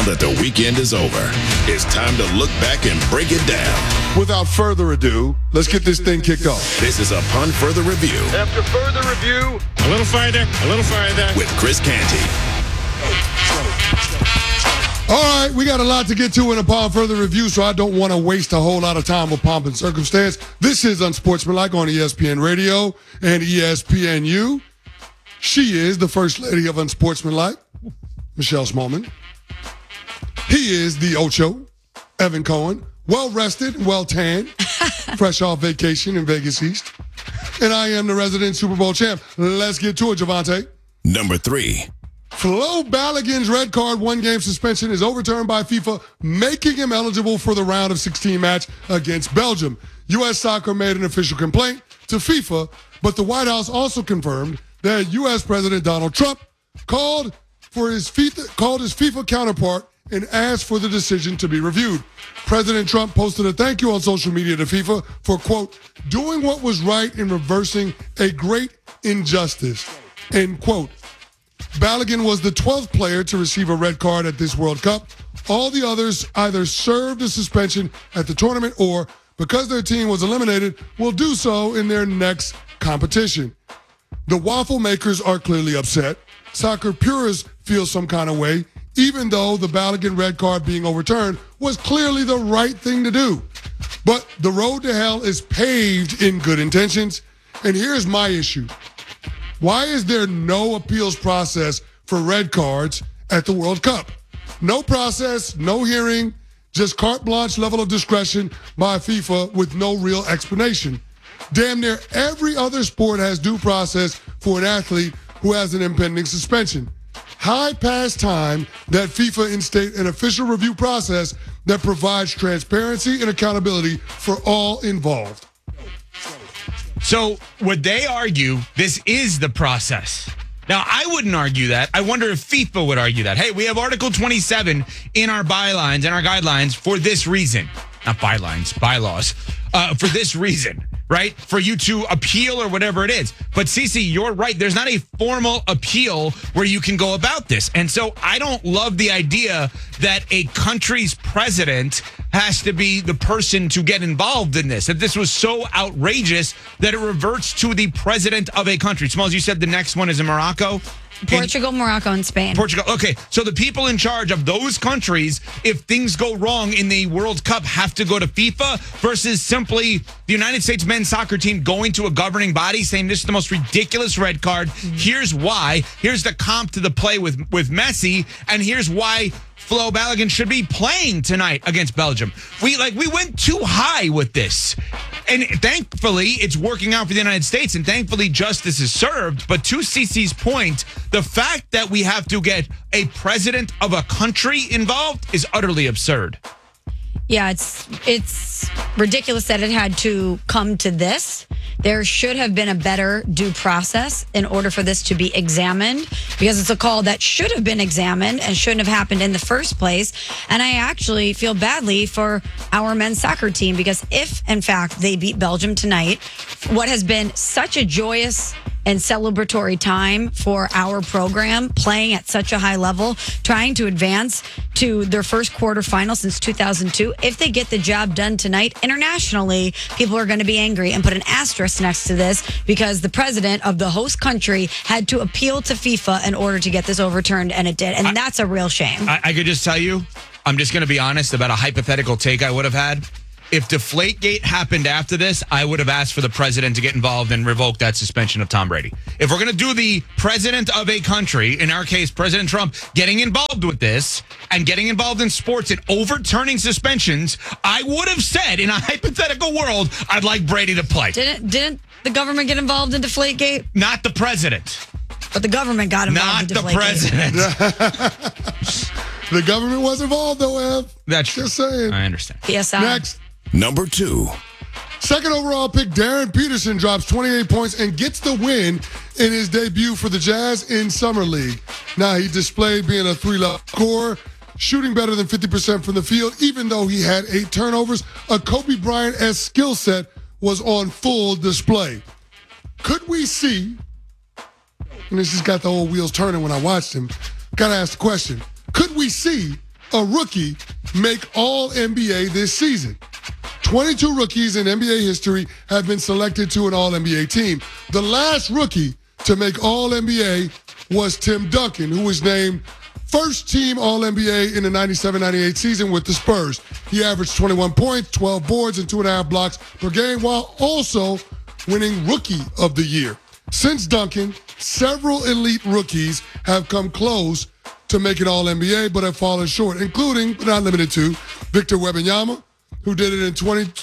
now that the weekend is over, it's time to look back and break it down. Without further ado, let's get this thing kicked off. This is Upon Further Review. After further review, a little further. With Chris Canty. All right, we got a lot to get to in Upon Further Review, so I don't want to waste a whole lot of time with pomp and circumstance. This is Unsportsmanlike on ESPN Radio and ESPNU. She is the First Lady of Unsportsmanlike, Michelle Smallman. He is the Ocho, Evan Cohen, well-rested and well-tanned, fresh off vacation in Vegas East. And I am the resident Super Bowl champ. Let's get to it, Javante. Number 3. Flo Balogun's red card one-game suspension is overturned by FIFA, making him eligible for the round of 16 match against Belgium. U.S. Soccer made an official complaint to FIFA, but the White House also confirmed that U.S. President Donald Trump called his FIFA counterpart and asked for the decision to be reviewed. President Trump posted a thank you on social media to FIFA for, quote, doing what was right in reversing a great injustice, end quote. Balogun was the 12th player to receive a red card at this World Cup. All the others either served a suspension at the tournament or, because their team was eliminated, will do so in their next competition. The waffle makers are clearly upset. Soccer purists feel some kind of way, even though the Balogun red card being overturned was clearly the right thing to do. But the road to hell is paved in good intentions. And here's my issue. Why is there no appeals process for red cards at the World Cup? No process, no hearing, just carte blanche level of discretion by FIFA with no real explanation. Damn near every other sport has due process for an athlete who has an impending suspension. High past time that FIFA instate an official review process that provides transparency and accountability for all involved. So would they argue this is the process? Now, I wouldn't argue that. I wonder if FIFA would argue that. Hey, we have Article 27 in our bylines and our guidelines for this reason. Not bylines, bylaws. For this reason, right? For you to appeal or whatever it is. But Cece, you're right. There's not a formal appeal where you can go about this. And so I don't love the idea that a country's president has to be the person to get involved in this. That this was so outrageous that it reverts to the president of a country. Smalls, you said the next one is in Morocco? Portugal, Morocco, and Spain. Portugal. Okay, so the people in charge of those countries, if things go wrong in the World Cup, have to go to FIFA versus simply the United States men's soccer team going to a governing body saying this is the most ridiculous red card. Here's why. Here's the comp to the play with Messi, and here's why Flo Balogun should be playing tonight against Belgium. We went too high with this. And thankfully, it's working out for the United States, and thankfully, justice is served. But to CC's point, the fact that we have to get a president of a country involved is utterly absurd. Yeah, it's ridiculous that it had to come to this. There should have been a better due process in order for this to be examined, because it's a call that should have been examined and shouldn't have happened in the first place. And I actually feel badly for our men's soccer team, because if, in fact, they beat Belgium tonight, what has been such a joyous and celebratory time for our program, playing at such a high level, trying to advance to their first quarterfinal since 2002. If they get the job done tonight internationally, people are going to be angry and put an asterisk next to this because the president of the host country had to appeal to FIFA in order to get this overturned, and it did. And that's a real shame. I could just tell you, I'm just going to be honest about a hypothetical take I would have had. If Deflategate happened after this, I would have asked for the president to get involved and revoke that suspension of Tom Brady. If we're going to do the president of a country, in our case, President Trump, getting involved with this and getting involved in sports and overturning suspensions, I would have said, in a hypothetical world, I'd like Brady to play. Didn't the government get involved in Deflategate? Not the president. But the government got involved in Deflategate. Not the president. The government was involved, though, Ev. That's true. Just saying. I understand. PSI. Next. Number 2. Second overall pick, Darren Peterson drops 28 points and gets the win in his debut for the Jazz in Summer League. Now, he displayed being a three-level scorer, shooting better than 50% from the field, even though he had 8 turnovers. A Kobe Bryant-esque skill set was on full display. Could we see, and this just got the old wheels turning when I watched him, got to ask the question, could we see a rookie make All NBA this season. 22 rookies in NBA history have been selected to an All NBA team. The last rookie to make All NBA was Tim Duncan, who was named first team All NBA in the 97-98 season with the Spurs. He averaged 21 points, 12 boards, and 2.5 blocks per game, while also winning Rookie of the Year. Since Duncan, several elite rookies have come close to making All NBA, but have fallen short, including, but not limited to, Victor Wembanyama, who did it in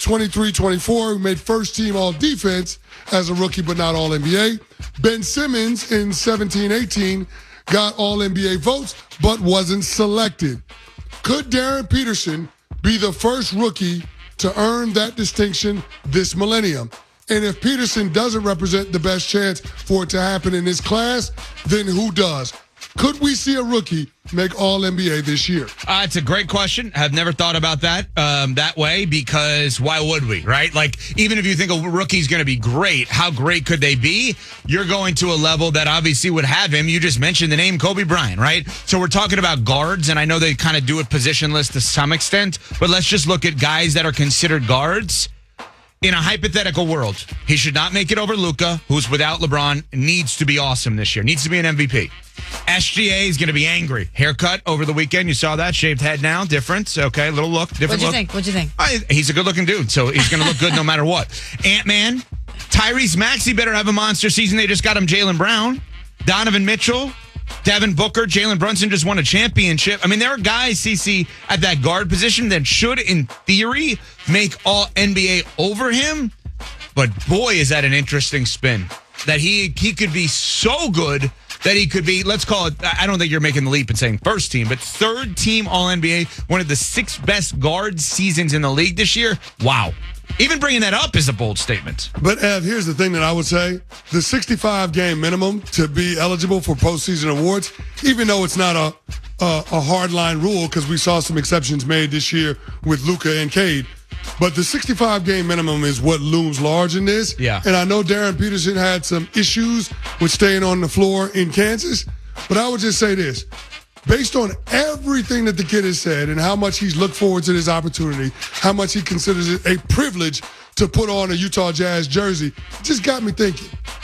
23-24, who made first team All Defense as a rookie, but not All NBA. Ben Simmons in 17-18 got All NBA votes, but wasn't selected. Could Darren Peterson be the first rookie to earn that distinction this millennium? And if Peterson doesn't represent the best chance for it to happen in this class, then who does? Could we see a rookie make All NBA this year? It's a great question. I've never thought about that way, because why would we, right? Like, even if you think a rookie's going to be great, how great could they be? You're going to a level that obviously would have him. You just mentioned the name Kobe Bryant, right? So we're talking about guards, and I know they kind of do it positionless to some extent, but let's just look at guys that are considered guards. In a hypothetical world, he should not make it over Luka, who's without LeBron, needs to be awesome this year, needs to be an MVP. SGA is going to be angry. Haircut over the weekend. You saw that. Shaved head now. Difference. Okay. Little look. Different look. What'd you think? He's a good looking dude, so he's going to look good no matter what. Ant-Man. Tyrese Maxey better have a monster season. They just got him Jaylen Brown. Donovan Mitchell. Devin Booker. Jalen Brunson just won a championship. I mean, there are guys, CC, at that guard position that should, in theory, make All NBA over him. But boy, is that an interesting spin. That he could be so good that he could be, let's call it, I don't think you're making the leap and saying first team, but third team All-NBA, one of the 6 best guard seasons in the league this year. Wow. Even bringing that up is a bold statement. But, Ev, here's the thing that I would say. The 65-game minimum to be eligible for postseason awards, even though it's not a hard-line rule, because we saw some exceptions made this year with Luka and Cade, but the 65-game minimum is what looms large in this. Yeah. And I know Darren Peterson had some issues with staying on the floor in Kansas, but I would just say this. Based on everything that the kid has said and how much he's looked forward to this opportunity, how much he considers it a privilege to put on a Utah Jazz jersey, it just got me thinking.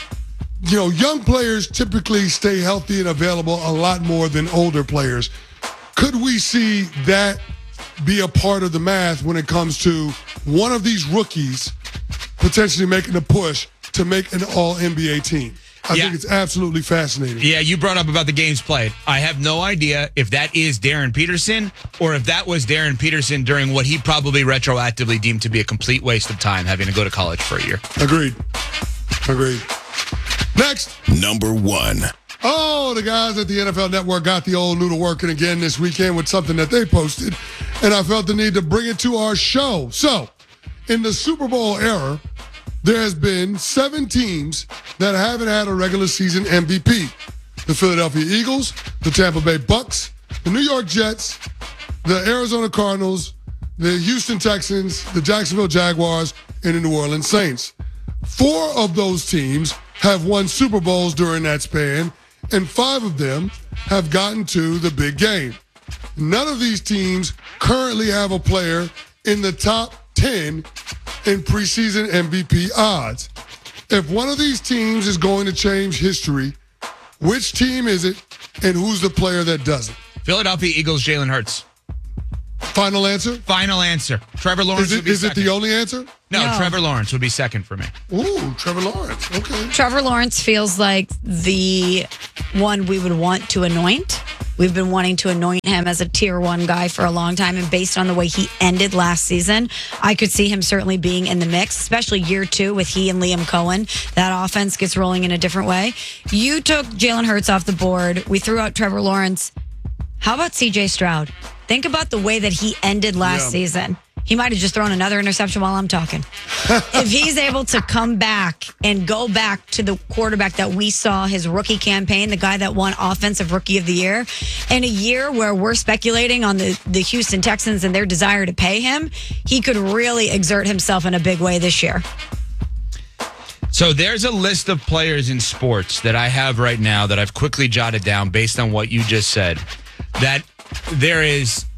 You know, young players typically stay healthy and available a lot more than older players. Could we see that be a part of the math when it comes to one of these rookies potentially making a push to make an All-NBA team? I think it's absolutely fascinating. Yeah, you brought up about the games played. I have no idea if that is Darren Peterson or if that was Darren Peterson during what he probably retroactively deemed to be a complete waste of time, having to go to college for a year. Agreed. Next. Number 1. Oh, the guys at the NFL Network got the old noodle working again this weekend with something that they posted, and I felt the need to bring it to our show. So, in the Super Bowl era, there has been 7 teams that haven't had a regular season MVP. The Philadelphia Eagles, the Tampa Bay Bucks, the New York Jets, the Arizona Cardinals, the Houston Texans, the Jacksonville Jaguars, and the New Orleans Saints. 4 of those teams have won Super Bowls during that span, and 5 of them have gotten to the big game. None of these teams currently have a player in the top 10 in preseason MVP odds. If one of these teams is going to change history, which team is it, and who's the player that doesn't? Philadelphia Eagles, Jalen Hurts. Final answer? Final answer. Trevor Lawrence would be Is it second. the only answer? No, No. Trevor Lawrence would be second for me. Ooh, Trevor Lawrence. Okay. Trevor Lawrence feels like the one we would want to anoint. We've been wanting to anoint him as a tier 1 guy for a long time. And based on the way he ended last season, I could see him certainly being in the mix, especially year 2 with he and Liam Cohen. That offense gets rolling in a different way. You took Jalen Hurts off the board. We threw out Trevor Lawrence. How about CJ Stroud? Think about the way that he ended last season. He might have just thrown another interception while I'm talking. If he's able to come back and go back to the quarterback that we saw his rookie campaign, the guy that won Offensive Rookie of the Year, in a year where we're speculating on the Houston Texans and their desire to pay him, he could really exert himself in a big way this year. So there's a list of players in sports that I have right now that I've quickly jotted down based on what you just said. That there is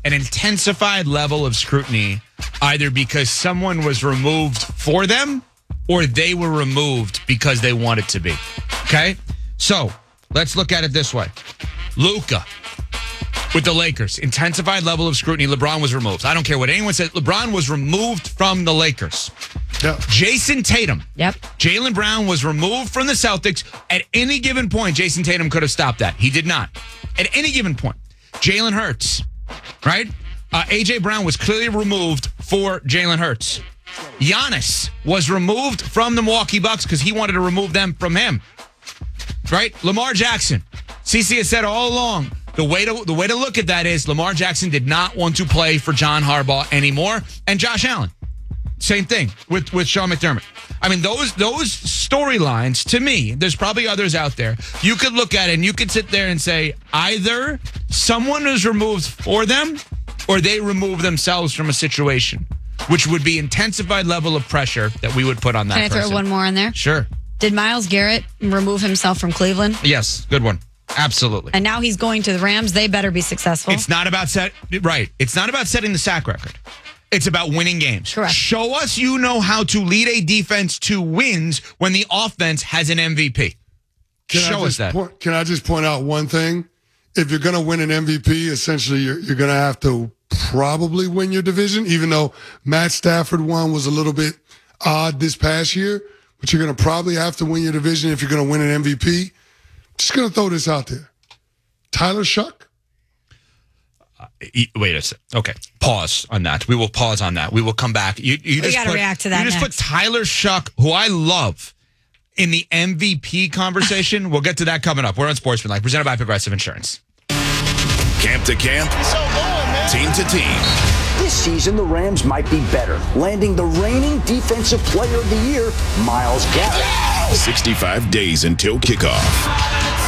an intensified level of scrutiny, either because someone was removed for them or they were removed because they wanted to be. Okay? So let's look at it this way. Luka with the Lakers, intensified level of scrutiny. LeBron was removed. I don't care what anyone says. LeBron was removed from the Lakers. Yep. Jason Tatum. Yep. Jaylen Brown was removed from the Celtics. At any given point, Jason Tatum could have stopped that. He did not. At any given point. Jalen Hurts, right? A.J. Brown was clearly removed for Jalen Hurts. Giannis was removed from the Milwaukee Bucks because he wanted to remove them from him. Right? Lamar Jackson. CC has said all along, the way to look at that is Lamar Jackson did not want to play for John Harbaugh anymore. And Josh Allen. Same thing with Sean McDermott. I mean, those storylines, to me, there's probably others out there. You could look at it and you could sit there and say either someone was removed for them or they remove themselves from a situation, which would be intensified level of pressure that we would put on that person. Can I throw one more in there? Sure. Did Myles Garrett remove himself from Cleveland? Yes, good one. Absolutely. And now he's going to the Rams. They better be successful. It's not about It's not about setting the sack record. It's about winning games. Correct. Show us you know how to lead a defense to wins when the offense has an MVP. Show us that. Can I just point out one thing? If you're going to win an MVP, essentially you're going to have to probably win your division, even though Matt Stafford one was a little bit odd this past year. But you're going to probably have to win your division if you're going to win an MVP. Just going to throw this out there. Tyler Shuck? Wait a second. Okay. Pause on that. We will pause on that. We will come back. We got to react to that. You just put Tyler Shuck, who I love, in the MVP conversation. We'll get to that coming up. We're on Sportsmanlike, presented by Progressive Insurance. Camp to camp, team to team. This season, the Rams might be better, landing the reigning Defensive Player of the Year, Myles Garrett. 65 days until kickoff.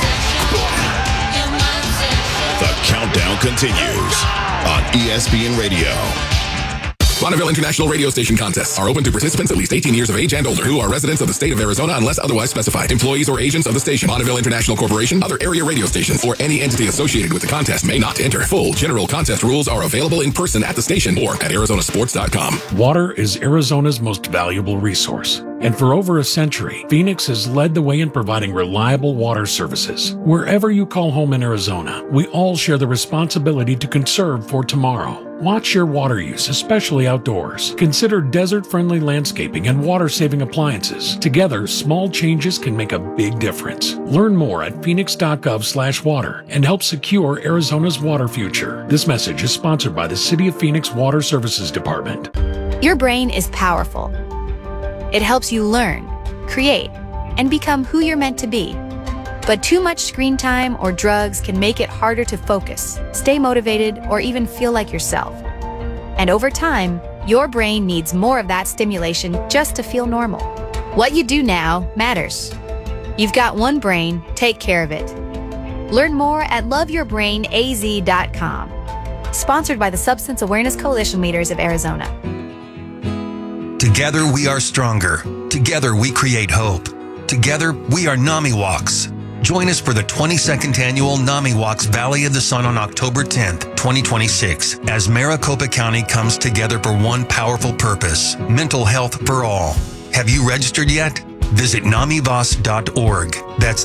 The countdown continues on ESPN Radio. Bonneville International Radio Station contests are open to participants at least 18 years of age and older who are residents of the state of Arizona unless otherwise specified. Employees or agents of the station, Bonneville International Corporation, other area radio stations, or any entity associated with the contest may not enter. Full general contest rules are available in person at the station or at arizonasports.com. Water is Arizona's most valuable resource. And for over a century, Phoenix has led the way in providing reliable water services. Wherever you call home in Arizona, we all share the responsibility to conserve for tomorrow. Watch your water use, especially outdoors. Consider desert-friendly landscaping and water-saving appliances. Together, small changes can make a big difference. Learn more at phoenix.gov/water and help secure Arizona's water future. This message is sponsored by the City of Phoenix Water Services Department. Your brain is powerful. It helps you learn, create, and become who you're meant to be. But too much screen time or drugs can make it harder to focus, stay motivated, or even feel like yourself. And over time, your brain needs more of that stimulation just to feel normal. What you do now matters. You've got one brain, take care of it. Learn more at loveyourbrainaz.com. Sponsored by the Substance Awareness Coalition Leaders of Arizona. Together we are stronger. Together we create hope. Together we are NAMI Walks. Join us for the 22nd annual NAMI Walks Valley of the Sun on October 10th, 2026, as Maricopa County comes together for one powerful purpose: mental health for all. Have you registered yet? Visit NAMIVOS.org. That's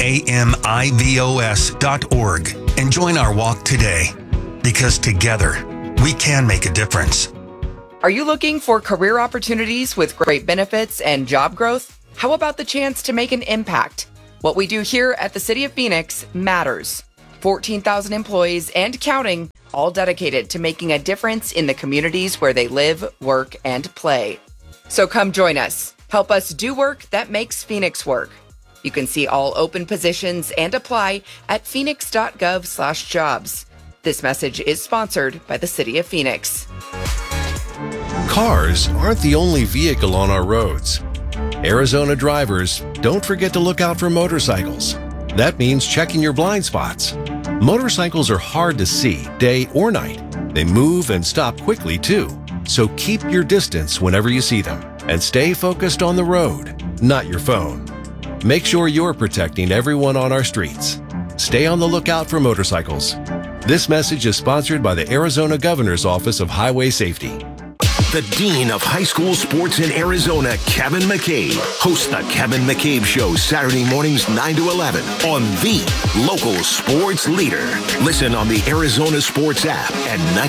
NAMIVOS.org. And join our walk today. Because together, we can make a difference. Are you looking for career opportunities with great benefits and job growth? How about the chance to make an impact? What we do here at the City of Phoenix matters. 14,000 employees and counting, all dedicated to making a difference in the communities where they live, work, and play. So come join us. Help us do work that makes Phoenix work. You can see all open positions and apply at phoenix.gov/jobs. This message is sponsored by the City of Phoenix. Cars aren't the only vehicle on our roads. Arizona drivers, don't forget to look out for motorcycles. That means checking your blind spots. Motorcycles are hard to see, day or night. They move and stop quickly, too. So keep your distance whenever you see them. And stay focused on the road, not your phone. Make sure you're protecting everyone on our streets. Stay on the lookout for motorcycles. This message is sponsored by the Arizona Governor's Office of Highway Safety. The Dean of High School Sports in Arizona, Kevin McCabe, hosts the Kevin McCabe Show Saturday mornings 9 to 11 on the local sports leader. Listen on the Arizona Sports app at